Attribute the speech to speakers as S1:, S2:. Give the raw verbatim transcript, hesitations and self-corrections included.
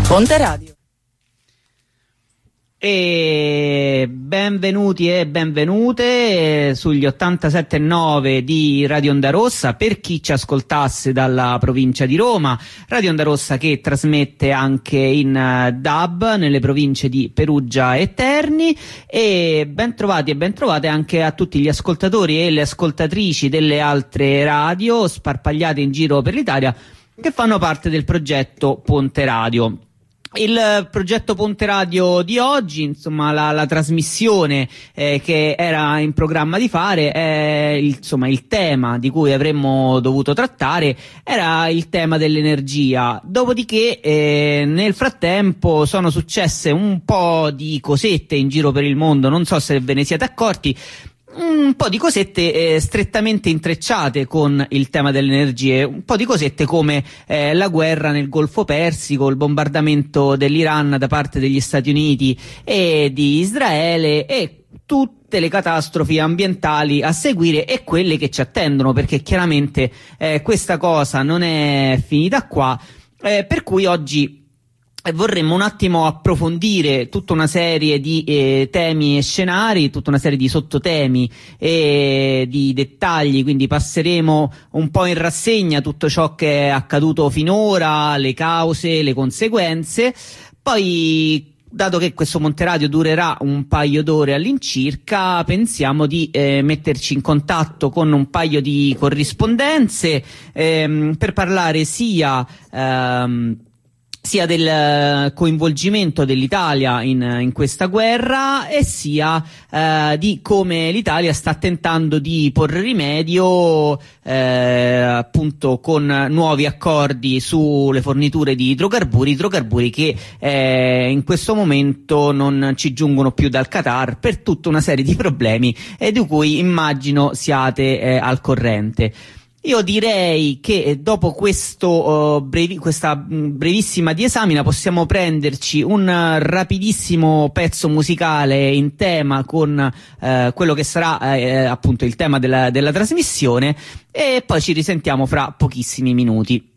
S1: Ponte Radio.
S2: E benvenuti e benvenute sugli ottantasette virgola nove di Radio Onda Rossa. Per chi ci ascoltasse dalla provincia di Roma, Radio Onda Rossa che trasmette anche in D A B nelle province di Perugia e Terni. E ben trovati e ben trovate anche a tutti gli ascoltatori e le ascoltatrici delle altre radio sparpagliate in giro per l'Italia che fanno parte del progetto Ponte Radio. Il progetto Ponte Radio di oggi, insomma, la, la trasmissione eh, che era in programma di fare, è il, insomma, il tema di cui avremmo dovuto trattare era il tema dell'energia. Dopodiché, eh, nel frattempo sono successe un po' di cosette in giro per il mondo, non so se ve ne siete accorti. Un po' di cosette eh, strettamente intrecciate con il tema delle energie, un po' di cosette come eh, la guerra nel Golfo Persico, il bombardamento dell'Iran da parte degli Stati Uniti e di Israele e tutte le catastrofi ambientali a seguire e quelle che ci attendono, perché chiaramente eh, questa cosa non è finita qua, eh, per cui oggi vorremmo un attimo approfondire tutta una serie di eh, temi e scenari, tutta una serie di sottotemi e di dettagli, quindi passeremo un po' in rassegna tutto ciò che è accaduto finora, le cause, le conseguenze. Poi, dato che questo Ponte Radio durerà un paio d'ore all'incirca, pensiamo di eh, metterci in contatto con un paio di corrispondenze ehm, per parlare sia ehm, sia del coinvolgimento dell'Italia in, in questa guerra e sia eh, di come l'Italia sta tentando di porre rimedio eh, appunto con nuovi accordi sulle forniture di idrocarburi, idrocarburi che eh, in questo momento non ci giungono più dal Qatar per tutta una serie di problemi eh, di cui immagino siate eh, al corrente. Io direi che dopo questo, uh, brevi, questa mh, brevissima diasamina possiamo prenderci un uh, rapidissimo pezzo musicale in tema con uh, quello che sarà uh, appunto il tema della, della trasmissione e poi ci risentiamo fra pochissimi minuti.